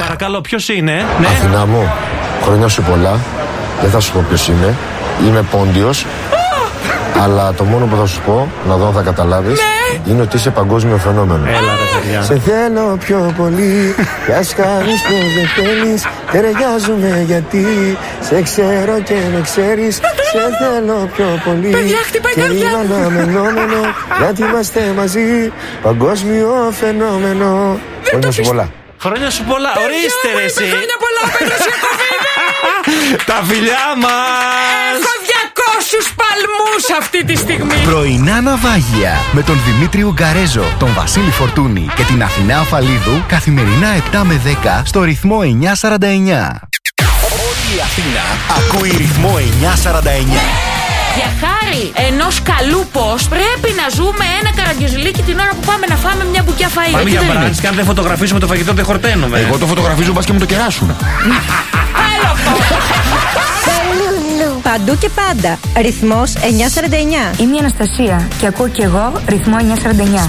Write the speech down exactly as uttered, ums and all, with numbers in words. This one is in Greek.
Παρακαλώ, ποιος είναι? Ναι. Αθηνά μου, χρόνια σου πολλά. Δεν θα σου πω ποιος είμαι. Είμαι Πόντιος. Αλλά το μόνο που θα σου πω, να δω αν θα καταλάβεις, ναι, είναι ότι είσαι παγκόσμιο φαινόμενο. Έλα ρε παιδιά. Σε θέλω πιο πολύ, κι ας κάνεις πως δεν θέλεις. Ταιριάζουμε γιατί σε ξέρω και με ξέρεις. Σε θέλω πιο πολύ. Παιδιά, χτυπάει η καρδιά μου. Και είναι αναμενόμενο, γιατί είμαστε μαζί. Παγκόσμιο φαινόμενο. Χρόνια σου πολλά. Χρόνια σου πολλά. Ορίστε ρε εσύ. Χρόνια πολλά, Πέτρος Ιακωβίδη. Τα φιλιά μας. Έχω διακόσιους παλμούς αυτή τη στιγμή. Πρωινά ναυάγια με τον Δημήτρη Ουγκαρέζο, τον Βασίλη Φορτούνη και την Αθηνά Αφαλίδου καθημερινά επτά με δέκα στο ρυθμό εννιά σαράντα εννιά. Όλη η Αθήνα ακούει ρυθμό εννιά σαράντα εννιά. Για χάρη ενός καλού post πρέπει να ζούμε ένα καραγκιόζηλίκι την ώρα που πάμε να φάμε μια μπουκιά φαΐ. Πάμε για μπραντς και αν δεν φωτογραφίσουμε το φαγητό δεν χορταίνουμε. Εγώ το φωτογραφίζω, μπας και μου το κεράσουν. Άλλο αυτό. Παντού και πάντα. Ρυθμός εννιά σαράντα εννιά. Είμαι η Αναστασία και ακούω και εγώ ρυθμό εννιά σαράντα εννιά.